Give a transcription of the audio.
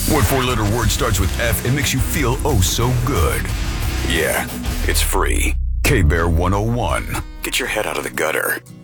What four-letter word starts with F and makes you feel oh so good? Yeah, it's free. K-Bear 101. Get your head out of the gutter.